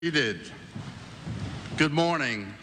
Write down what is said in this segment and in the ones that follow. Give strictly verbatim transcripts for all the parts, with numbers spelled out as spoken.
Seated. Good morning.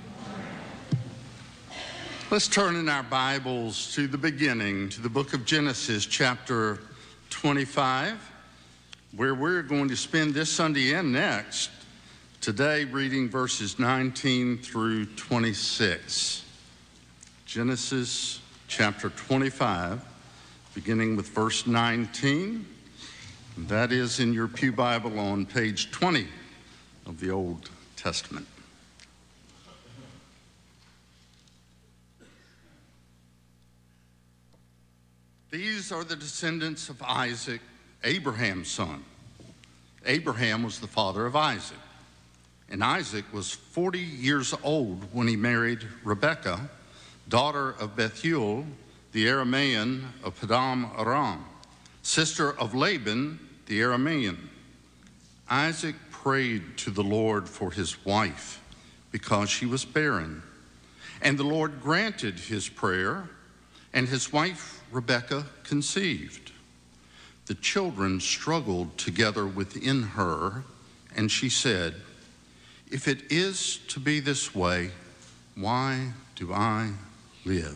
Let's turn in our Bibles to the beginning, to the book of Genesis, chapter twenty-five, where we're going to spend this Sunday and next, today reading verses nineteen through twenty-six. Genesis chapter twenty-five, beginning with verse nineteen. That is in your pew Bible on page twenty. Of the Old Testament. These are the descendants of Isaac, Abraham's son. Abraham was the father of Isaac, and Isaac was forty years old when he married Rebekah, daughter of Bethuel, the Aramean of Paddan Aram, sister of Laban, the Aramean. Isaac prayed to the Lord for his wife because she was barren. And the Lord granted his prayer, and his wife Rebekah conceived. The children struggled together within her, and she said, "If it is to be this way, why do I live?"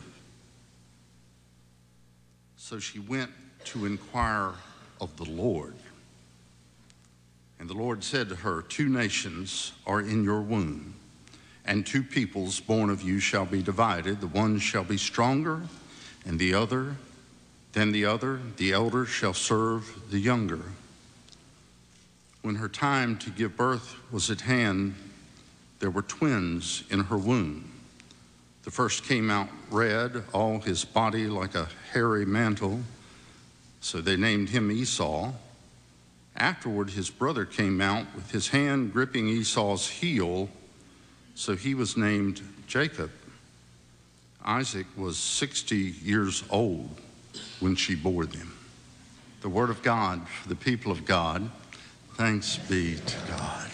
So she went to inquire of the Lord. And the Lord said to her, "Two nations are in your womb, and two peoples born of you shall be divided. The one shall be stronger and the other than the other. The elder shall serve the younger." When her time to give birth was at hand, there were twins in her womb. The first came out red, all his body like a hairy mantle, so they named him Esau. Afterward, his brother came out with his hand gripping Esau's heel, so he was named Jacob. Isaac was sixty years old when she bore them. The word of God for the people of God. Thanks be to God.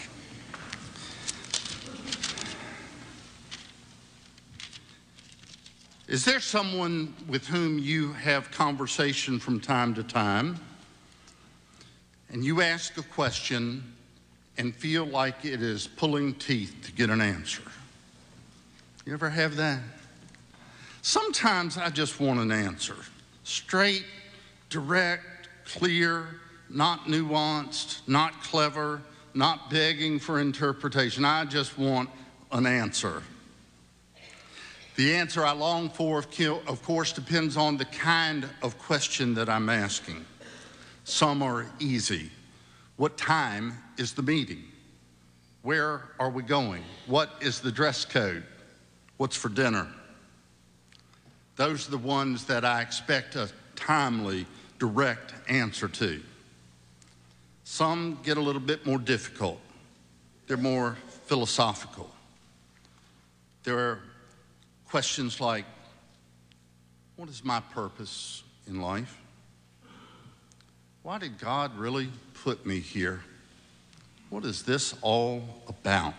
Is there someone with whom you have conversation from time to time, and you ask a question and feel like it is pulling teeth to get an answer? You ever have that? Sometimes I just want an answer. Straight, direct, clear, not nuanced, not clever, not begging for interpretation. I just want an answer. The answer I long for, of course, depends on the kind of question that I'm asking. Some are easy. What time is the meeting? Where are we going? What is the dress code? What's for dinner? Those are the ones that I expect a timely, direct answer to. Some get a little bit more difficult. They're more philosophical. There are questions like, what is my purpose in life? Why did God really put me here? What is this all about?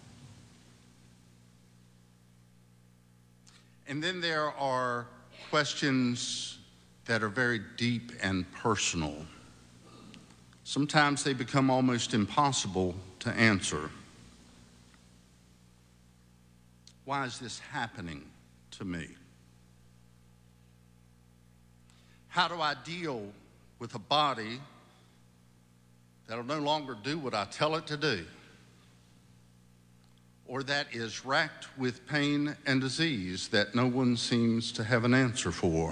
And then there are questions that are very deep and personal. Sometimes they become almost impossible to answer. Why is this happening to me? How do I deal with a body that'll no longer do what I tell it to do, or that is racked with pain and disease that no one seems to have an answer for?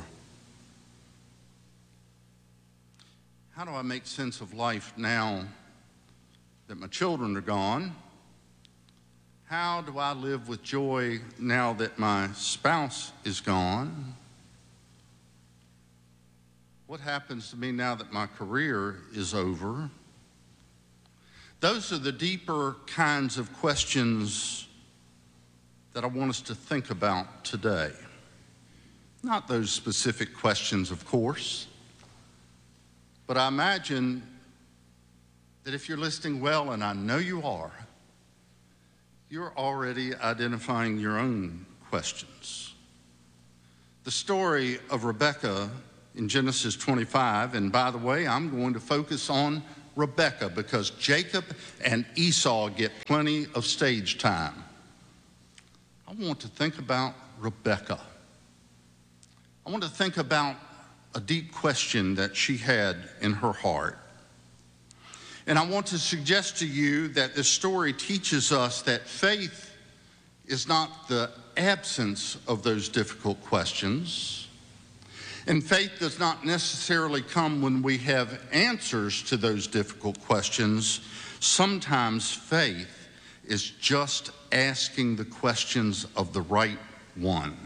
How do I make sense of life now that my children are gone? How do I live with joy now that my spouse is gone? What happens to me now that my career is over? Those are the deeper kinds of questions that I want us to think about today. Not those specific questions, of course, but I imagine that if you're listening well, and I know you are, you're already identifying your own questions. The story of Rebekah in Genesis twenty-five, and by the way, I'm going to focus on Rebekah because Jacob and Esau get plenty of stage time. I want to think about Rebekah. I want to think about a deep question that she had in her heart. And I want to suggest to you that this story teaches us that faith is not the absence of those difficult questions. And faith does not necessarily come when we have answers to those difficult questions. Sometimes faith is just asking the questions of the right one.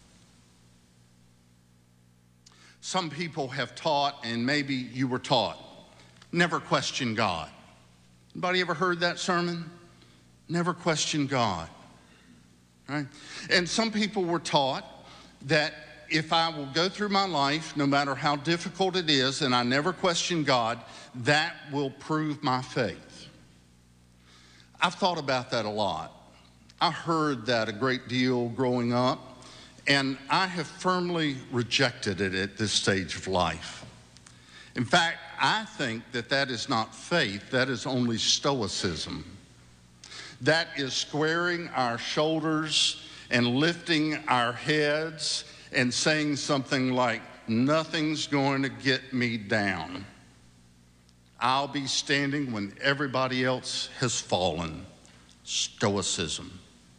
Some people have taught, and maybe you were taught, never question God. Anybody ever heard that sermon? Never question God. Right? And some people were taught that if I will go through my life, no matter how difficult it is, and I never question God, that will prove my faith. I've thought about that a lot. I heard that a great deal growing up, and I have firmly rejected it at this stage of life. In fact, I think that that is not faith, that is only stoicism. That is squaring our shoulders and lifting our heads and saying something like, nothing's going to get me down. I'll be standing when everybody else has fallen. Stoicism.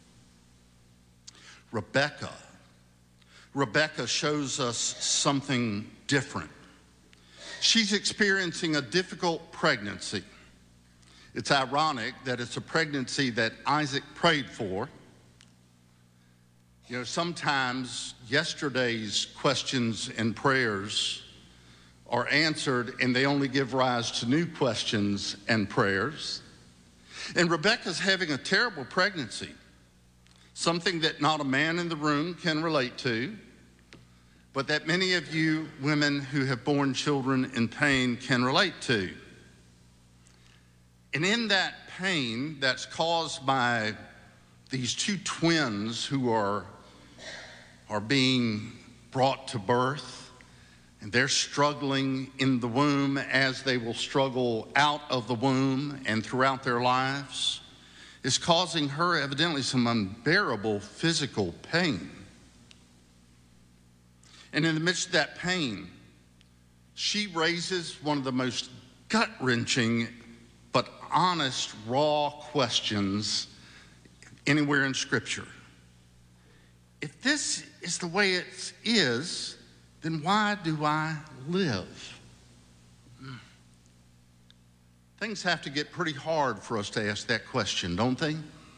Rebekah. Rebekah shows us something different. She's experiencing a difficult pregnancy. It's ironic that it's a pregnancy that Isaac prayed for. You know, sometimes yesterday's questions and prayers are answered and they only give rise to new questions and prayers. And Rebekah's having a terrible pregnancy, something that not a man in the room can relate to, but that many of you women who have borne children in pain can relate to. And in that pain that's caused by these two twins who are, are being brought to birth, and they're struggling in the womb as they will struggle out of the womb and throughout their lives, is causing her evidently some unbearable physical pain. And in the midst of that pain, she raises one of the most gut-wrenching but honest, raw questions anywhere in Scripture. If this is the way it is, then why do I live? Things have to get pretty hard for us to ask that question, don't they?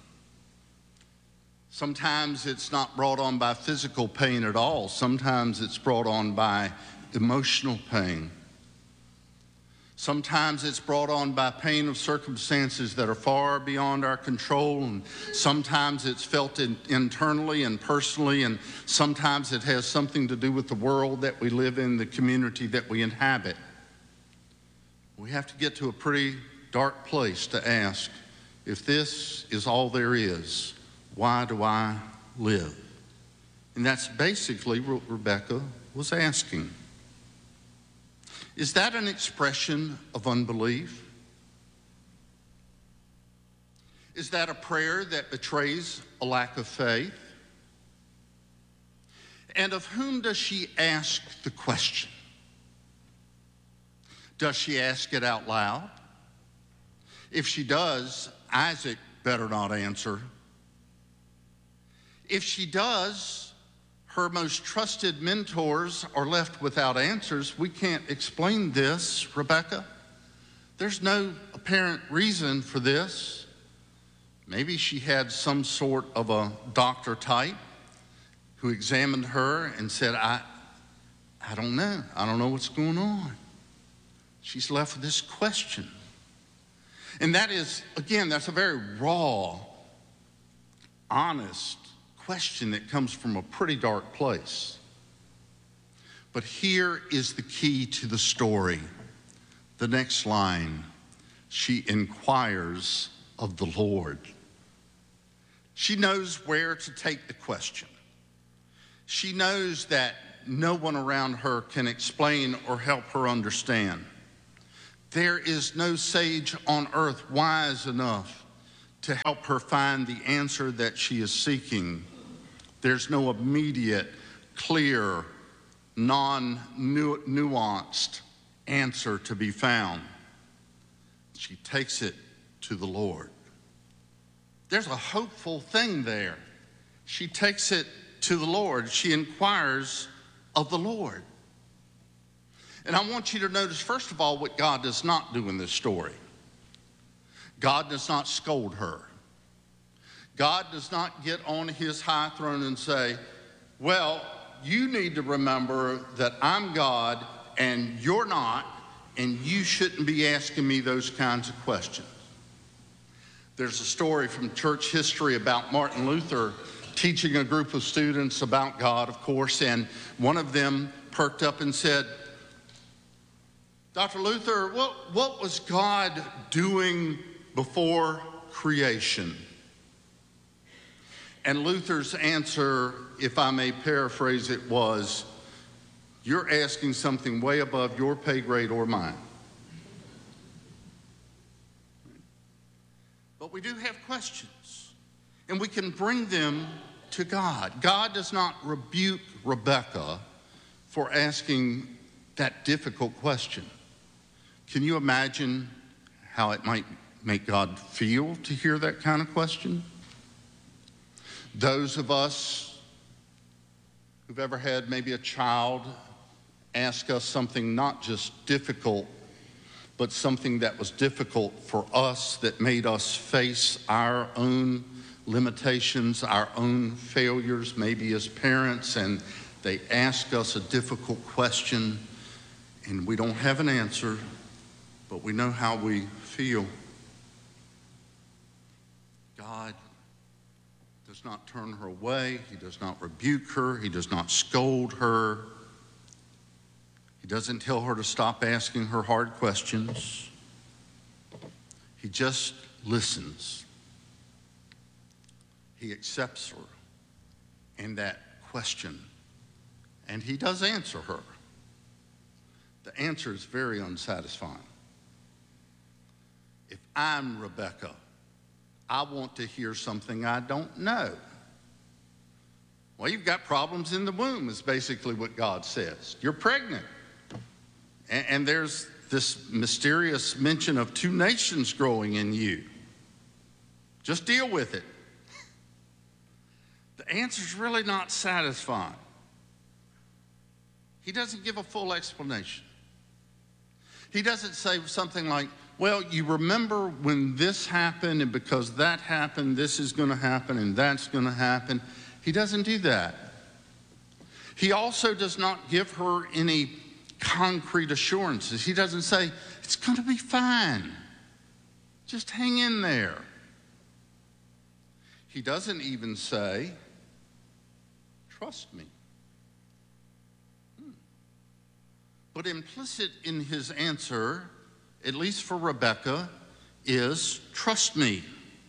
Sometimes it's not brought on by physical pain at all. Sometimes it's brought on by emotional pain. Sometimes it's brought on by pain of circumstances that are far beyond our control, and sometimes it's felt in, internally and personally, and sometimes it has something to do with the world that we live in, the community that we inhabit. We have to get to a pretty dark place to ask, if this is all there is, why do I live? And that's basically what Rebekah was asking. Is that an expression of unbelief? Is that a prayer that betrays a lack of faith? And of whom does she ask the question? Does she ask it out loud? If she does, Isaac better not answer. If she does, her most trusted mentors are left without answers. We can't explain this, Rebekah. There's no apparent reason for this. Maybe she had some sort of a doctor type who examined her and said, I, I don't know. I don't know what's going on. She's left with this question. And that is, again, that's a very raw, honest question that comes from a pretty dark place. But here is the key to the story. The next line, she inquires of the Lord. She knows where to take the question. She knows that no one around her can explain or help her understand. There is no sage on earth wise enough to help her find the answer that she is seeking. There's no immediate, clear, non-nuanced answer to be found. She takes it to the Lord. There's a hopeful thing there. She takes it to the Lord. She inquires of the Lord. And I want you to notice, first of all, what God does not do in this story. God does not scold her. God does not get on his high throne and say, well, you need to remember that I'm God and you're not, and you shouldn't be asking me those kinds of questions. There's a story from church history about Martin Luther teaching a group of students about God, of course, and one of them perked up and said, Doctor Luther, what, what was God doing before creation? And Luther's answer, if I may paraphrase it, was, you're asking something way above your pay grade or mine. But we do have questions, and we can bring them to God. God does not rebuke Rebekah for asking that difficult question. Can you imagine how it might make God feel to hear that kind of question? Those of us who've ever had maybe a child ask us something not just difficult, but something that was difficult for us, that made us face our own limitations, our own failures, maybe as parents, and they ask us a difficult question, and we don't have an answer, but we know how we feel. God does not turn her away. He does not rebuke her. He does not scold her. He doesn't tell her to stop asking her hard questions. He just listens. He accepts her in that question, and he does answer her. The answer is very unsatisfying. If I'm Rebekah, I want to hear something I don't know. Well, you've got problems in the womb, is basically what God says. You're pregnant. And, and there's this mysterious mention of two nations growing in you. Just deal with it. The answer's really not satisfying. He doesn't give a full explanation. He doesn't say something like, well, you remember when this happened, and because that happened, this is going to happen, and that's going to happen. He doesn't do that. He also does not give her any concrete assurances. He doesn't say, it's going to be fine. Just hang in there. He doesn't even say, trust me. Hmm. But implicit in his answer, at least for Rebekah, is trust me.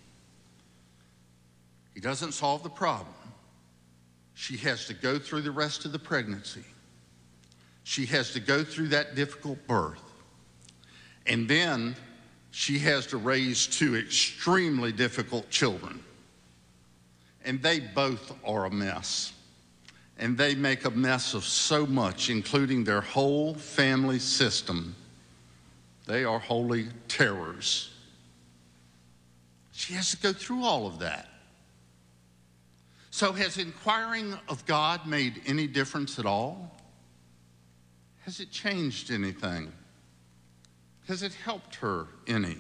He doesn't solve the problem. She has to go through the rest of the pregnancy. She has to go through that difficult birth. And then she has to raise two extremely difficult children. And they both are a mess. And they make a mess of so much, including their whole family system. They are holy terrors. She has to go through all of that. So has inquiring of God made any difference at all? Has it changed anything? Has it helped her any?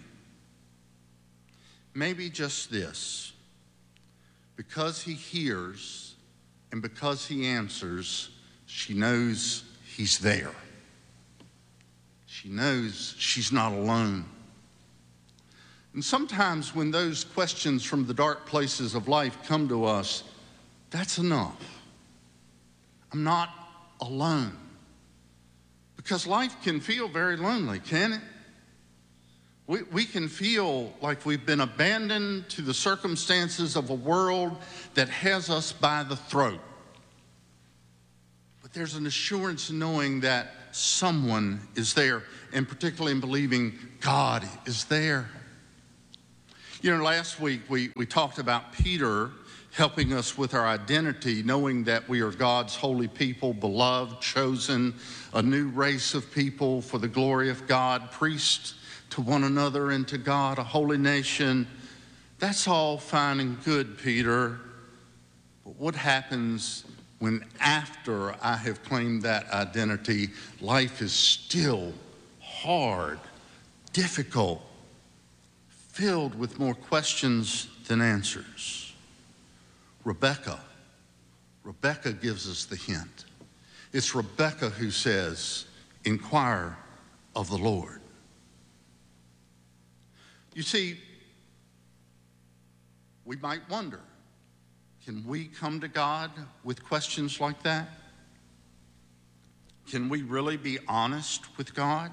Maybe just this. Because he hears and because he answers, she knows he's there. She knows she's not alone. And sometimes when those questions from the dark places of life come to us, that's enough. I'm not alone. Because life can feel very lonely, can it? We, we can feel like we've been abandoned to the circumstances of a world that has us by the throat. But there's an assurance in knowing that someone is there, and particularly in believing God is there. You know, last week we, we talked about Peter helping us with our identity, knowing that we are God's holy people, beloved, chosen, a new race of people for the glory of God, priests to one another and to God, a holy nation. That's all fine and good, Peter. But what happens when after I have claimed that identity, life is still hard, difficult, filled with more questions than answers? Rebecca, Rebecca gives us the hint. It's Rebecca who says, inquire of the Lord. You see, we might wonder, can we come to God with questions like that? Can we really be honest with God?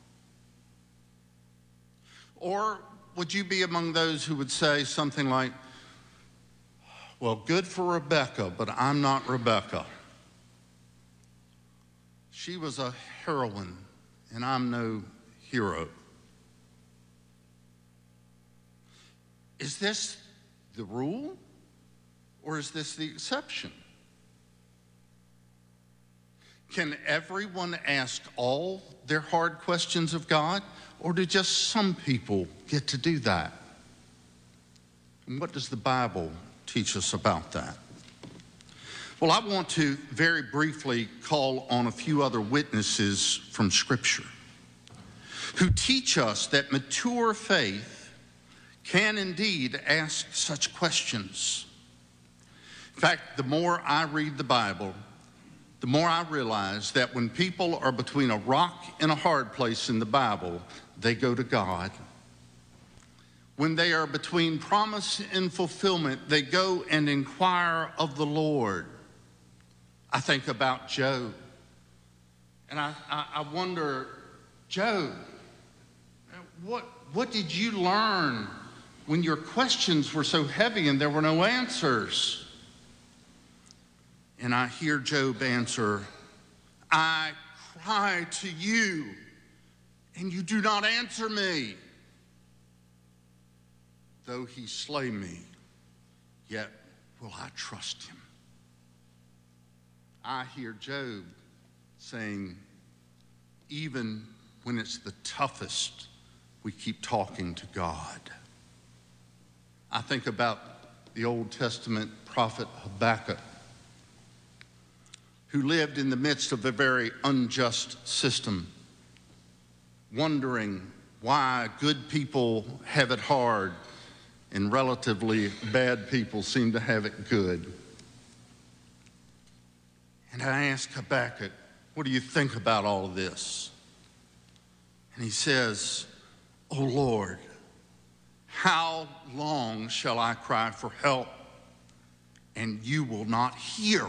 Or would you be among those who would say something like, well, good for Rebecca, but I'm not Rebecca. She was a heroine, and I'm no hero. Is this the rule, or is this the exception? Can everyone ask all their hard questions of God, or do just some people get to do that? And what does the Bible teach us about that? Well, I want to very briefly call on a few other witnesses from Scripture who teach us that mature faith can indeed ask such questions. In fact, the more I read the Bible, the more I realize that when people are between a rock and a hard place in the Bible, they go to God. When they are between promise and fulfillment, they go and inquire of the Lord. I think about Job, and I, I, I wonder, Job, what, what did you learn when your questions were so heavy and there were no answers? And I hear Job answer, I cry to you, and you do not answer me. Though he slay me, yet will I trust him. I hear Job saying, even when it's the toughest, we keep talking to God. I think about the Old Testament prophet Habakkuk, who lived in the midst of a very unjust system, wondering why good people have it hard and relatively bad people seem to have it good. And I ask Habakkuk, what do you think about all of this? And he says, O Lord, how long shall I cry for help, and you will not hear?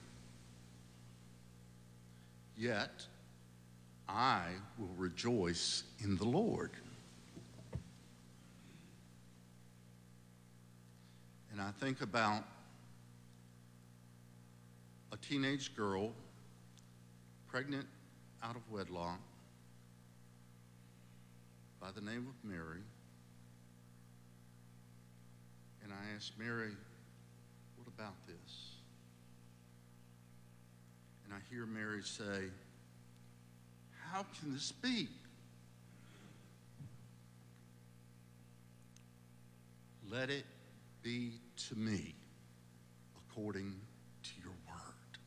Yet I will rejoice in the Lord. And I think about a teenage girl pregnant out of wedlock by the name of Mary. And I asked Mary, what about this? And I hear Mary say, how can this be? Let it be to me according to your word.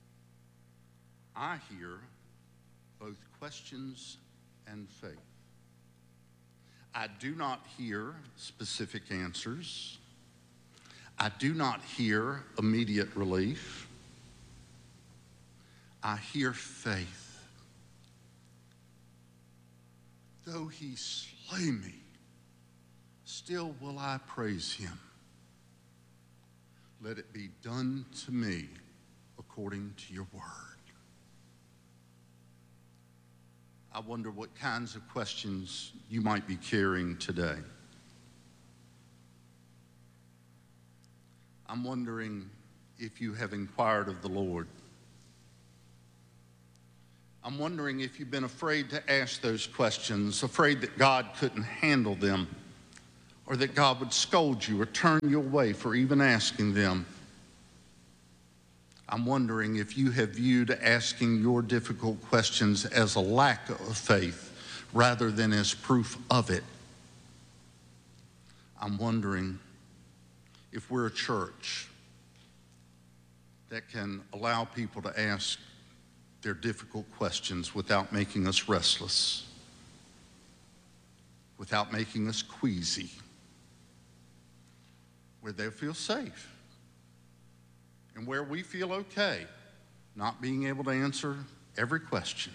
I hear both questions and faith. I do not hear specific answers. I do not hear immediate relief. I hear faith. Though he slay me, still will I praise him. Let it be done to me according to your word. I wonder what kinds of questions you might be carrying today. I'm wondering if you have inquired of the Lord. I'm wondering if you've been afraid to ask those questions, afraid that God couldn't handle them, or that God would scold you or turn you away for even asking them. I'm wondering if you have viewed asking your difficult questions as a lack of faith rather than as proof of it. I'm wondering if we're a church that can allow people to ask their difficult questions without making us restless, without making us queasy, where they feel safe and where we feel okay not being able to answer every question.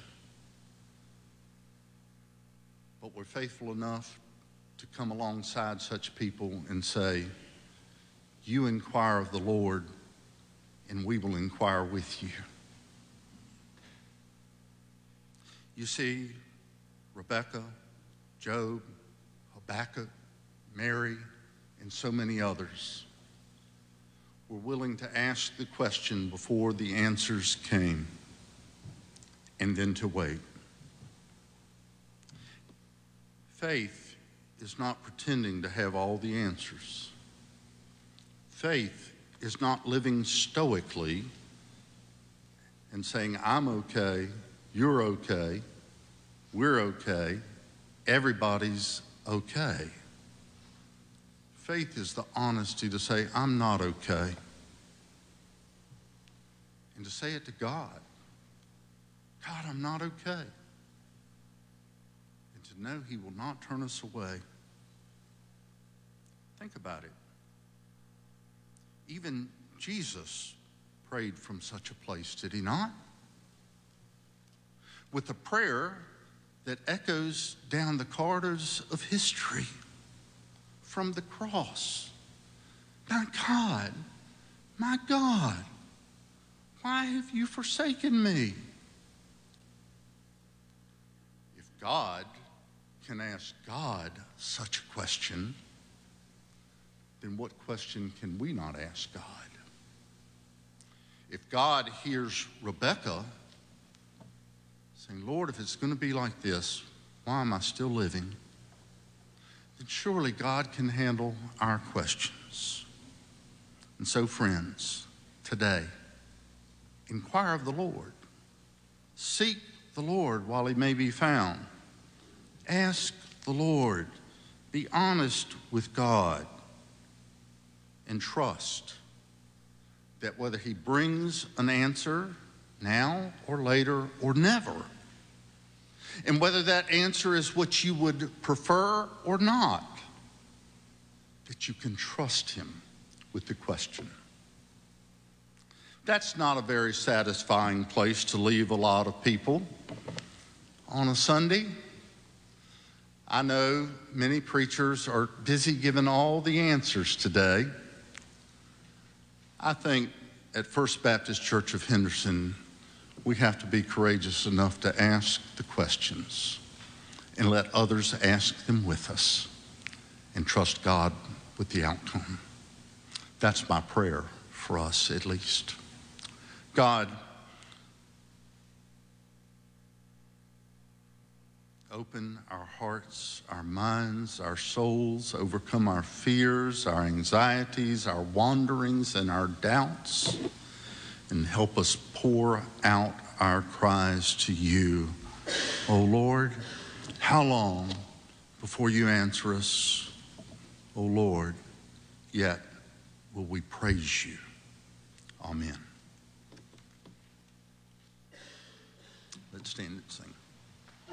But we're faithful enough to come alongside such people and say, you inquire of the Lord, and we will inquire with you. You see, Rebecca, Job, Habakkuk, Mary, and so many others were willing to ask the question before the answers came, and then to wait. Faith is not pretending to have all the answers. Faith is not living stoically and saying, I'm okay, you're okay, we're okay, everybody's okay. Faith is the honesty to say, I'm not okay. And to say it to God. God, I'm not okay. And to know He will not turn us away. Think about it. Even Jesus prayed from such a place, did He not? With a prayer that echoes down the corridors of history from the cross. My God, my God, why have you forsaken me? If God can ask God such a question, then what question can we not ask God? If God hears Rebecca saying, Lord, if it's going to be like this, why am I still living? Then surely God can handle our questions. And so, friends, today, inquire of the Lord. Seek the Lord while He may be found. Ask the Lord. Be honest with God. And trust that whether He brings an answer now or later or never, and whether that answer is what you would prefer or not, that you can trust Him with the question. That's not a very satisfying place to leave a lot of people on a Sunday. I know many preachers are busy giving all the answers today. I think at First Baptist Church of Henderson, we have to be courageous enough to ask the questions and let others ask them with us and trust God with the outcome. That's my prayer for us, at least. God, open our hearts, our minds, our souls, overcome our fears, our anxieties, our wanderings, and our doubts, and help us pour out our cries to you. Oh Lord, how long before you answer us? Oh Lord, yet will we praise you. Amen. Let's stand and sing.